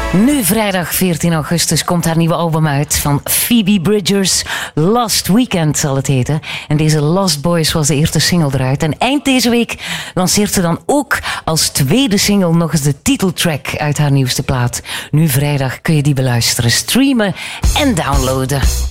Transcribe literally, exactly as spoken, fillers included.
Nu vrijdag veertien augustus komt haar nieuwe album uit van Phoebe Bridgers. Last Weekend zal het heten. En deze Lost Boys was de eerste single eruit. En eind deze week lanceert ze dan ook als tweede single nog eens de titeltrack uit haar nieuwste plaat. Nu vrijdag kun je die beluisteren, streamen en downloaden.